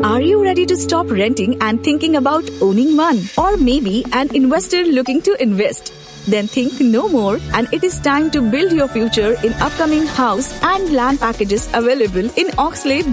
Are you ready to stop renting and thinking about owning one? Or maybe an investor looking to invest? Then think no more, and it is time to build your future in upcoming house and land packages available in Oxlade,